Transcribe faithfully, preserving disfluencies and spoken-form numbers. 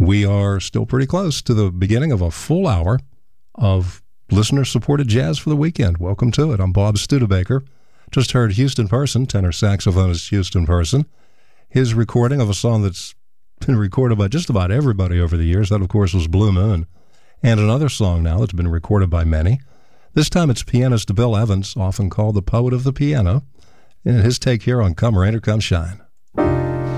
we are still pretty close to the beginning of a full hour of listener-supported jazz for the weekend. Welcome to it. I'm Bob Studebaker. Just heard Houston Person, tenor saxophonist Houston Person. His recording of a song that's been recorded by just about everybody over the years. That, of course, was Blue Moon. And another song now that's been recorded by many. This time it's pianist Bill Evans, often called the poet of the piano, and his take here on Come Rain or Come Shine.